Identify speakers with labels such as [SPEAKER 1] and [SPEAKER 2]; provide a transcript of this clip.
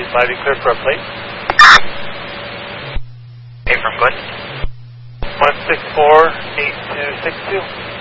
[SPEAKER 1] Might be clear for a plate.
[SPEAKER 2] Hey, from good.
[SPEAKER 1] 1648262.